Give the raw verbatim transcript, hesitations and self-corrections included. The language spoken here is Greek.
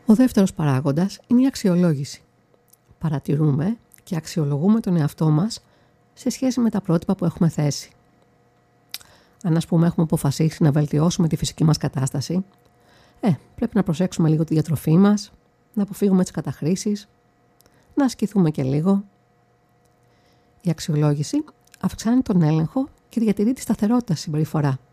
Ο δεύτερος παράγοντας είναι η αξιολόγηση. Παρατηρούμε και αξιολογούμε τον εαυτό μας σε σχέση με τα πρότυπα που έχουμε θέσει. Αν, ας πούμε, έχουμε αποφασίσει να βελτιώσουμε τη φυσική μας κατάσταση, ε, πρέπει να προσέξουμε λίγο τη διατροφή μας, να αποφύγουμε τις καταχρήσεις, να ασκηθούμε και λίγο. Η αξιολόγηση αυξάνει τον έλεγχο και διατηρεί τη σταθερότητα στη συμπεριφορά.